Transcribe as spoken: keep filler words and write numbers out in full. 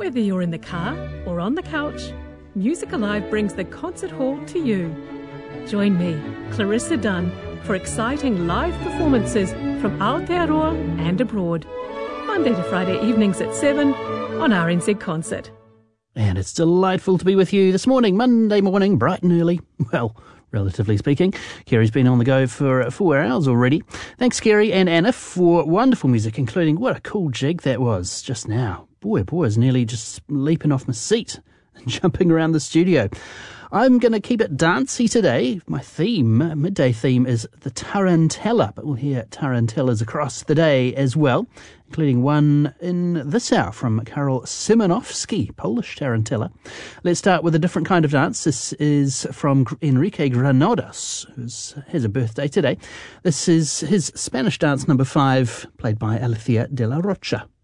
Whether you're in the car or on the couch, Music Alive brings the concert hall to you. Join me, Clarissa Dunn, for exciting live performances from Aotearoa and abroad. Monday to Friday evenings at seven on R N Z Concert. And it's delightful to be with you this morning, Monday morning, bright and early. Well, relatively speaking. Kerry's been on the go for four hours already. Thanks, Kerry and Anna, for wonderful music, including what a cool jig that was just now. Boy, boy, I was nearly just leaping off my seat and jumping around the studio. I'm going to keep it dancey today. My theme, midday theme, is the Tarantella, but we'll hear tarantellas across the day as well, including one in this hour from Karol Szymanowski, Polish tarantella. Let's start with a different kind of dance. This is from Enrique Granados, who has a birthday today. This is his Spanish dance number five, played by Alicia de la Rocha.